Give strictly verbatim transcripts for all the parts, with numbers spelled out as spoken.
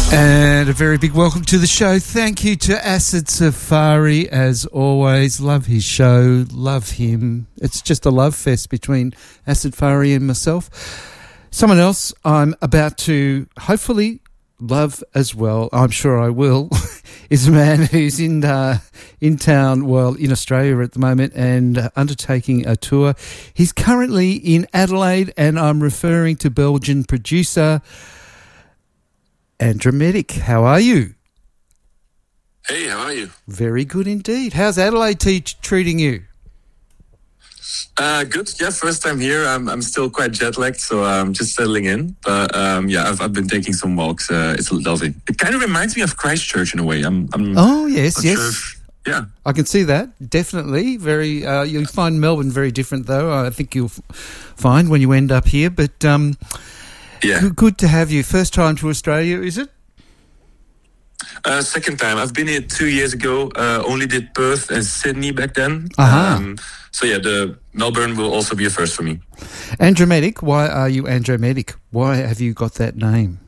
And a very big welcome to the show. Thank you to Acid Safari, as always. Love his show, love him. It's just a love fest between Acid Safari and myself. Someone else I'm about to hopefully love as well, I'm sure I will, is a man who's in uh, in town, well, in Australia at the moment, and uh, undertaking a tour. He's currently in Adelaide, and I'm referring to Belgian producer Andromatic. How are you? Hey, how are you? Very good indeed. How's Adelaide te- treating you? Uh, good. Yeah, first time here. I'm I'm still quite jet lagged, so I'm just settling in. But um, yeah, I've I've been taking some walks. Uh, it's lovely. It kind of reminds me of Christchurch in a way. I'm. I'm oh yes, yes. Sure if, yeah, I can see that. Definitely. Very. Uh, you'll find Melbourne very different, though. I think you'll f- find when you end up here. But um, yeah, good, good to have you. First time to Australia, is it? Uh, second time. I've been here two years ago. Uh, only did Perth and Sydney back then. Uh-huh. Um, so yeah, the Melbourne will also be a first for me. Andromatic. Why are you Andromatic? Why have you got that name?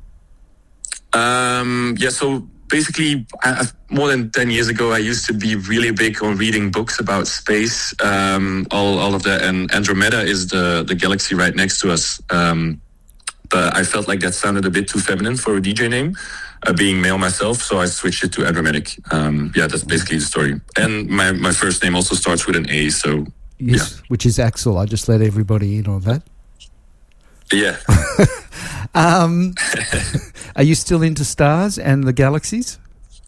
Um, yeah, so basically, I, more than ten years ago, I used to be really big on reading books about space, um, all all of that. And Andromeda is the the galaxy right next to us. Um, but I felt like that sounded a bit too feminine for a D J name. Uh, being male myself, so I switched it to Andromatic. Um, yeah, that's basically the story. And my, my first name also starts with an A, so yes, yeah. Which is Axel. I just let everybody in on that. Yeah. um, are you still into stars and the galaxies?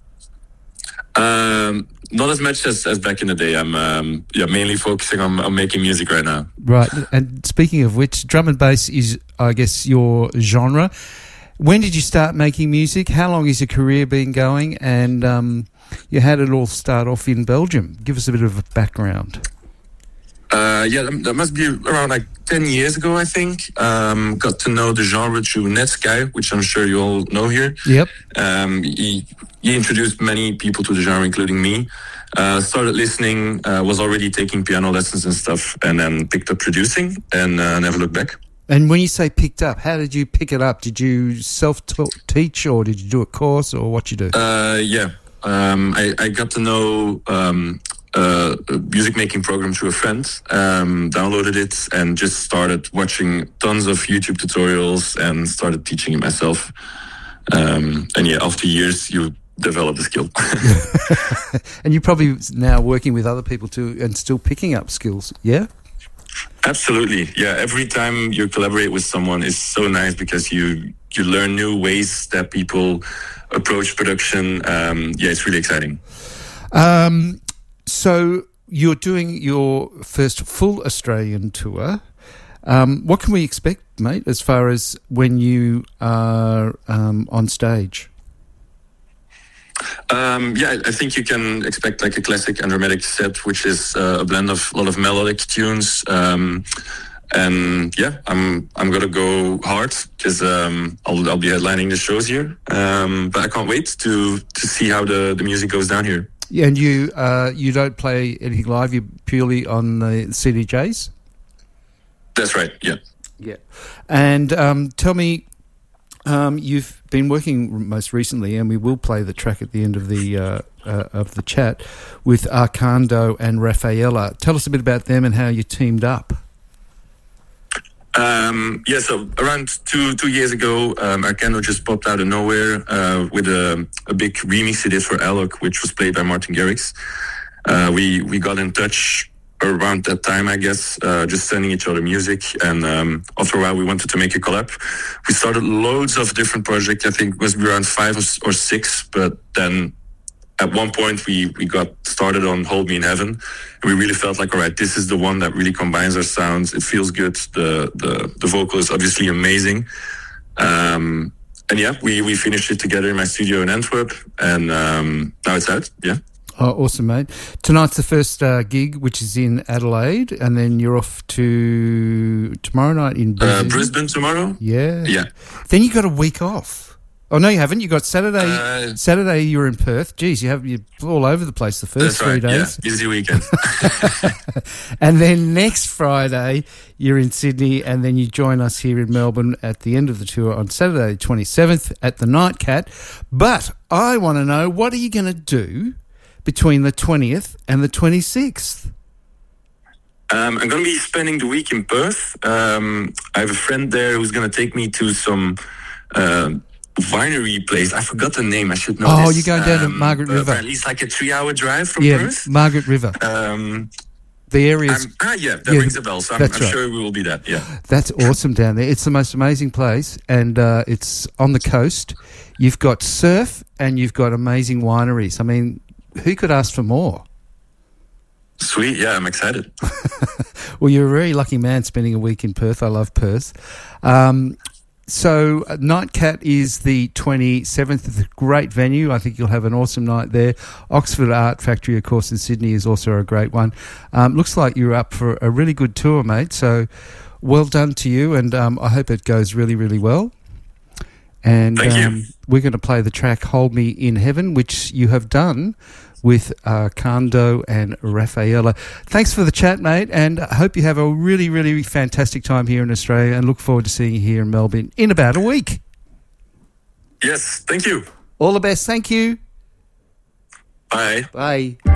Um, not as much as, as back in the day. I'm um, yeah mainly focusing on, on making music right now. Right. And speaking of which, drum and bass is, I guess, your genre. When did you start making music? How long has your career been going? And um, you had it all start off in Belgium. Give us a bit of a background. Uh, yeah, that must be around like ten years ago, I think. Um, got to know the genre through Netsky, which I'm sure you all know here. Yep. Um, he, he introduced many people to the genre, including me. Uh, started listening, uh, was already taking piano lessons and stuff, and then picked up producing and uh, never looked back. And when you say picked up, how did you pick it up? Did you self-teach or did you do a course or what you do? Uh, yeah, um, I, I got to know um, uh, a music making program through a friend, um, downloaded it and just started watching tons of YouTube tutorials and started teaching it myself. Um, and yeah, after years, you develop the skill. And you're probably now working with other people too and still picking up skills, yeah? Absolutely. Yeah. Every time you collaborate with someone is so nice because you, you learn new ways that people approach production. Um, yeah, it's really exciting. Um, so you're doing your first full Australian tour. Um, what can we expect, mate, as far as when you are um, on stage? Um, yeah, I think you can expect like a classic Andromatic set, which is uh, a blend of a lot of melodic tunes. Um, and yeah, I'm I'm gonna go hard because um, I'll I'll be headlining the shows here. Um, but I can't wait to to see how the, the music goes down here. Yeah, and you uh, you don't play anything live. You're purely on the C D Js. That's right. Yeah. Yeah, and um, tell me. Um, you've been working most recently, and we will play the track at the end of the uh, uh, of the chat with Arcando and Rafaela. Tell us a bit about them and how you teamed up. Um, yeah, so around two two years ago, um, Arcando just popped out of nowhere uh, with a, a big remix he did for Alok, which was played by Martin Garrix. Uh, we we got in touch around that time, I guess, uh, just sending each other music. And um, after a while, we wanted to make a collab. We started loads of different projects. I think it was around five or six. But then at one point, we, we got started on Hold Me in Heaven. And we really felt like, all right, this is the one that really combines our sounds. It feels good. The the, the vocal is obviously amazing. Um, and yeah, we, we finished it together in my studio in Antwerp. And um, now it's out. Yeah. Oh, awesome, mate. Tonight's the first uh, gig, which is in Adelaide, and then you're off to tomorrow night in Brisbane. Uh, Brisbane tomorrow? Yeah. Yeah. Then you got a week off. Oh, no, you haven't. You got Saturday. Uh, Saturday, you're in Perth. Geez, you have you're all over the place the first That's three right. days. Yeah, busy weekend. And then next Friday, you're in Sydney, and then you join us here in Melbourne at the end of the tour on Saturday, the twenty-seventh at the Nightcat. But I want to know, what are you going to do between the twentieth and the twenty-sixth? Um, I'm going to be spending the week in Perth. Um, I have a friend there who's going to take me to some uh, winery place. I forgot the name. I should know Oh, this. you're going down to Um, Margaret uh, River. At least like a three-hour drive from Yeah, Perth. Margaret River. Um, The area's I'm, ah, yeah, that Yeah, rings a bell. So I'm, that's I'm right. sure we will be that. Yeah. That's awesome down there. It's the most amazing place, and uh, it's on the coast. You've got surf, and you've got amazing wineries. I mean, who could ask for more? Sweet. Yeah, I'm excited. Well, you're a very lucky man spending a week in Perth. I love Perth. Um, so uh, Nightcat is the twenty-seventh. It's a great venue. I think you'll have an awesome night there. Oxford Art Factory, of course, in Sydney is also a great one. Um, looks like you're up for a really good tour, mate. So well done to you, and um, I hope it goes really, really well. And Thank you. um, we're going to play the track Hold Me in Heaven, which you have done with uh, Kando and Rafaela. Thanks for the chat, mate, and I hope you have a really, really fantastic time here in Australia, and look forward to seeing you here in Melbourne in about a week. Yes. Thank you. All the best. Thank you. Bye. Bye.